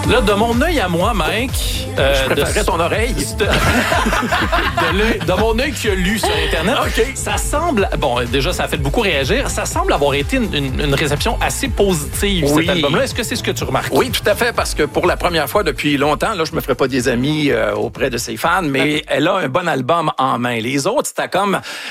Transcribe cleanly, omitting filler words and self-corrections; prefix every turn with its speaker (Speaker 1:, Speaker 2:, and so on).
Speaker 1: Là, de mon œil à moi, Mike...
Speaker 2: Je préférerais ton oreille.
Speaker 1: De mon œil qui a lu sur Internet,
Speaker 2: OK.
Speaker 1: ça semble... Bon, déjà, ça a fait beaucoup réagir. Ça semble avoir été une réception assez positive,
Speaker 2: Oui.
Speaker 1: cet album-là. Est-ce que c'est ce que tu remarques?
Speaker 2: Oui, tout à fait, parce que pour la première fois depuis longtemps, là, je me ferai pas des amis auprès de ses fans, mais elle a un bon album en main. Les autres, c'était comme